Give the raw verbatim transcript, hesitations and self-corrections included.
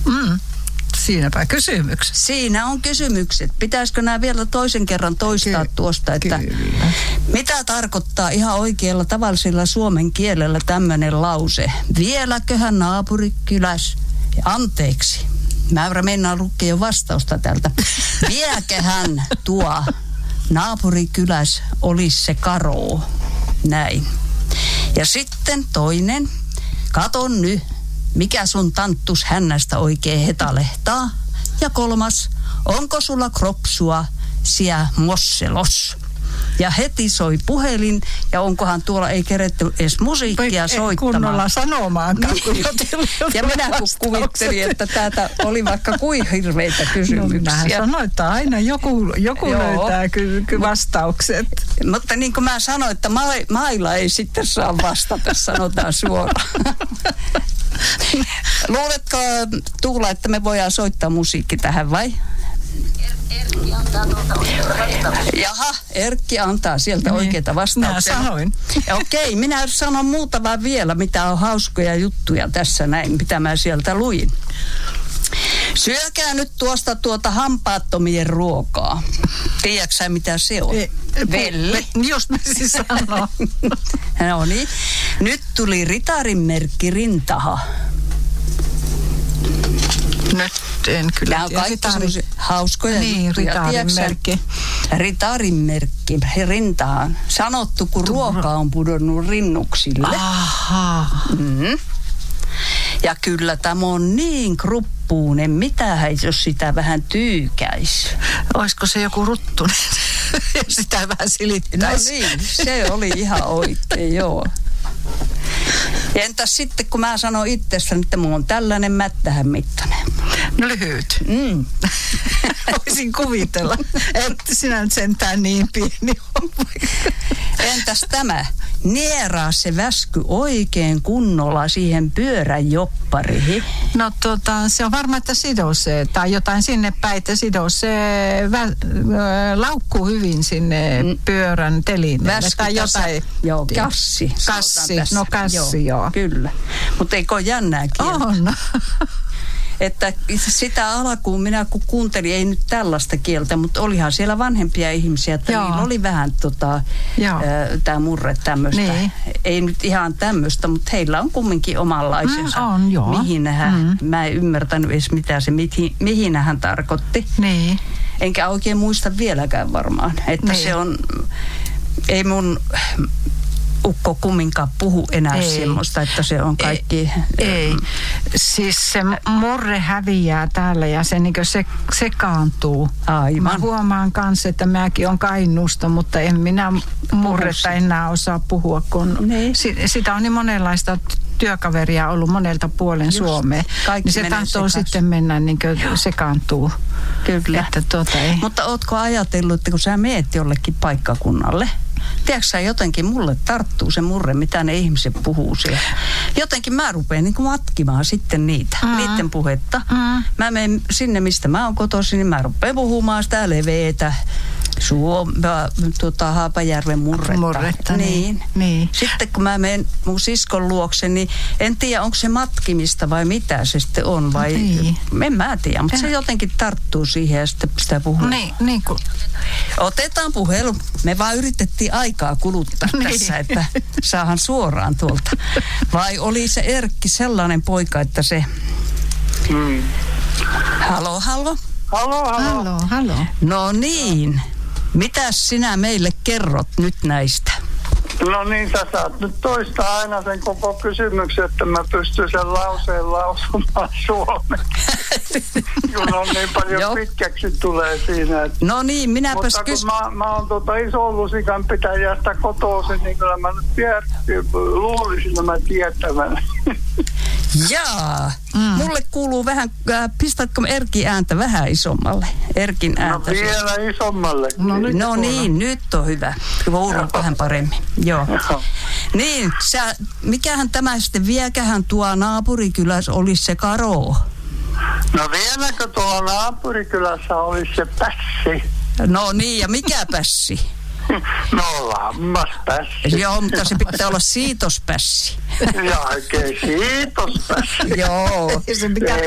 Mm. Siinäpä kysymykset. Siinä on kysymykset. Pitäisikö nämä vielä toisen kerran toistaa Ky- tuosta, että kyllä. Mitä tarkoittaa ihan oikealla tavallisella suomen kielellä tämmöinen lause? Vieläköhän naapurikyläs? Anteeksi. Mä mennään lukea jo vastausta tältä. Vieläköhän tuo naapurikyläs olisi se karoo? Näin. Ja sitten toinen. Katon nyt. Mikä sun tanttus hännästä oikein hetalehtaa? Ja kolmas, onko sulla kropsua siä mosselos? Ja heti soi puhelin, ja onkohan tuolla ei keretty edes musiikkia ei, soittamaan. Kunnolla sanomaan. Niin. Ja minä kun kuvittelin, että täältä oli vaikka kuin hirveitä kysymyksiä. No, mä sanoin, että aina joku, joku löytää ky- ky- vastaukset. Mutta niin kuin mä sanoin, että ma- mailla ei sitten saa vastata, sanotaan suoraan. Luuletko, Tuula, että me voidaan soittaa musiikki tähän vai? Er, Erkki antaa tuolta oikeita. Jaha, Erkki antaa sieltä niin, oikeita vastauksia. Minä sanoin. Okei, minä sanon muutama vielä, mitä on hauskoja juttuja tässä näin, mitä mä sieltä luin. Syökää nyt tuosta tuota hampaattomien ruokaa. Tiedätkö sä, mitä se on? E, Velli. Just mä siis sanon. No niin. Nyt tuli ritarin merkki rintaha. Nyt en kyllä nämä on kaikki semmoisia hauskoja niin, juttuja. Ritarin merkki. Ritarin merkki rintahan. Sanottu, kun Tuo. ruoka on pudonnut rinnuksille. Aha. Mm. Ja kyllä tämä on niin kruppuinen. Mitähän jos sitä vähän tyykäisi? Olisiko se joku ruttunen? Ja sitä vähän silittäisi. No niin, se oli ihan oikein, joo. Entäs sitten, kun mä sanon itsestään, että mulla on tällainen mättähän mittainen. No lyhyt. Mm. Voisin kuvitella, että sinä nyt sentään niin pieni on. Entäs tämä? Nieraa se väsky oikein kunnolla siihen pyörän joppariin. No tota, se on varmaan, että sidoo se, tai jotain sinne päin, että sidoo se vä, laukkuu hyvin sinne mm. pyörän telineelle. Väsky tai jotain. Joo, kassi. Kassi, no kassi, joo. joo. Kyllä, mutta eikö ole jännää kieltä? On. Että sitä alkuun minä kun kuuntelin, ei nyt tällaista kieltä, mutta olihan siellä vanhempia ihmisiä, että joo. niillä oli vähän tota, tämä murre tämmöistä. Niin. Ei nyt ihan tämmöistä, mutta heillä on kumminkin omanlaisensa. Mm, on, joo. Mihin hän, mm. mä en ymmärtänyt edes mitä se, mihin, mihin hän tarkoitti. Niin. Enkä oikein muista vieläkään varmaan, että niin. se on, ei mun ukko kumminkaan puhu enää ei. semmoista, että se on kaikki. Ei, ei. Siis se murre häviää täällä ja se niin se sekaantuu. Aivan. Mä huomaan kanssa, että mäkin on Kainuusta, mutta en minä murretta enää osaa puhua, kun niin. sitä on niin monenlaista työkaveria ollut monelta puolen Just. Suomea. Niin se tahtoo sekas. sitten mennä niin kuin sekaantuu. Kyllä. Että tuota ei. Mutta ootko ajatellut, että kun sä meet jollekin paikkakunnalle, tiedätkö sä, jotenkin mulle tarttuu se murre, mitä ne ihmiset puhuu siellä. Jotenkin mä rupean niin kuin matkimaan sitten niitä, mm. niiden puhetta. Mm. Mä menen sinne, mistä mä oon kotoisin, niin mä rupean puhumaan sitä leveetä. Suom, tuota, Haapajärven murretta. Murretta, niin. niin. Sitten kun mä menen mun siskon luokse, niin en tiedä, onko se matkimista vai mitä se sitten on. Vai, niin. En mä tiedä, mutta se jotenkin tarttuu siihen ja sitten sitä puhuu. Niin, niin kuin. Otetaan puhelu. Me vaan yritettiin aikaa kuluttaa niin. tässä, että saahan suoraan tuolta. Vai oli se Erkki sellainen poika, että se... Hmm. Halo, halo. Halo, halo. Halo, halo. No niin. Mitäs sinä meille kerrot nyt näistä? No niin, sä saat nyt toistaa aina sen koko kysymyksen, että mä pystyn sen lauseen lausumaan suomeksi. Kun on niin paljon pitkäksi tulee siinä. Että... No niin, minäpäs Mutta kun kys... mä, mä oon tuota iso lusikan pitäjästä kotoisin, niin kyllä mä nyt tiedän, luulisin nämä tietävän. Jaa. Mm. Mulle kuuluu vähän, äh, pistätkö Erkin ääntä vähän isommalle? Erkin ääntä. No vielä isommalle. No, nyt no niin, nyt on hyvä. Kuuluu vähän paremmin. Joo. Joo. Niin, sä, mikähän tämä sitten viekähän tuo naapurikylässä olisi se karoo? No vieläkö tuolla naapurikylässä olisi se pässi? No niin, ja mikä pässi? No lammaspässi. Joo, mutta se pitää olla siitospässi. Ja oikein siitospässi. Joo. Se pitää